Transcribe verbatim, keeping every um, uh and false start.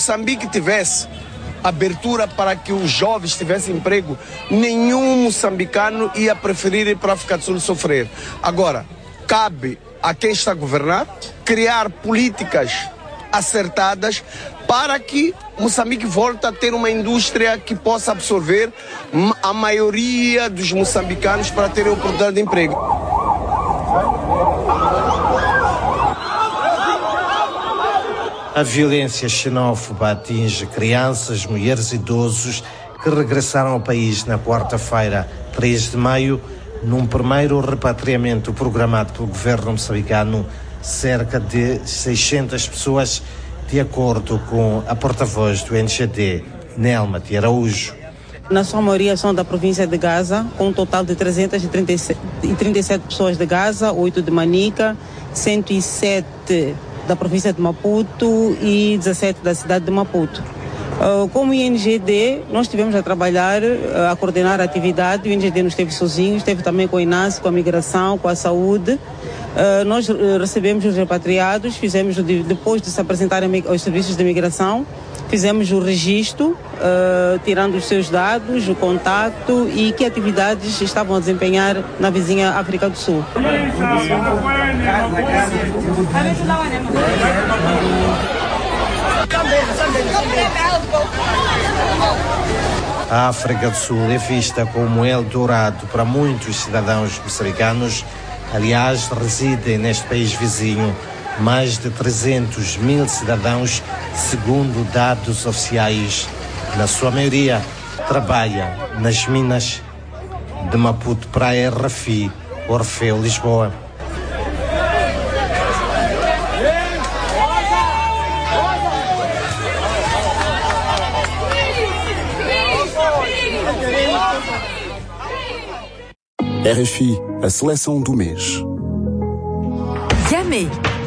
Moçambique tivesse abertura para que os jovens tivessem emprego, nenhum moçambicano ia preferir ir para a África do Sul sofrer. Agora, cabe a quem está a governar criar políticas acertadas para que Moçambique volte a ter uma indústria que possa absorver a maioria dos moçambicanos para terem oportunidade de emprego. A violência xenófoba atinge crianças, mulheres e idosos que regressaram ao país na quarta-feira, três de maio, num primeiro repatriamento programado pelo governo moçambicano, cerca de seiscentas pessoas, de acordo com a porta-voz do N G D, Nelma de Araújo. Na sua maioria são da província de Gaza, com um total de trezentas e trinta e sete pessoas de Gaza, oito de Manica, cento e sete da província de Maputo e dezessete da cidade de Maputo. Uh, como I N G D, nós estivemos a trabalhar, uh, a coordenar a atividade. O I N G D não esteve sozinho, esteve também com a INASE, com a migração, com a saúde. Uh, nós uh, recebemos os repatriados, fizemos, depois de se apresentarem aos serviços de imigração, fizemos o registro, uh, tirando os seus dados, o contacto e que atividades estavam a desempenhar na vizinha África do Sul. A África do Sul é vista como um Eldorado para muitos cidadãos moçambicanos. Aliás, residem neste país vizinho mais de trezentos mil cidadãos, segundo dados oficiais. Na sua maioria, trabalha nas minas de Maputo, Praia, Rafi, Orfeu, Lisboa. R F I, a seleção do mês. Yamé.